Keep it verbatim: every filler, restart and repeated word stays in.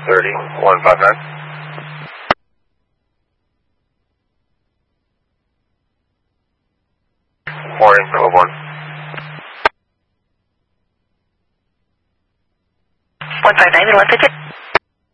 thirty, one five nine. Morning, twelve one. one five nine and one fifty.